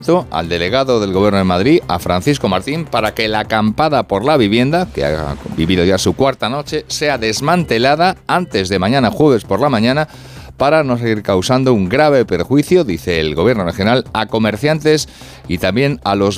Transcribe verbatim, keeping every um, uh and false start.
al delegado del Gobierno de Madrid, a Francisco Martín, para que la acampada por la vivienda, que ha vivido ya su cuarta noche, sea desmantelada antes de mañana jueves por la mañana, para no seguir causando un grave perjuicio, dice el Gobierno regional, a comerciantes y también a los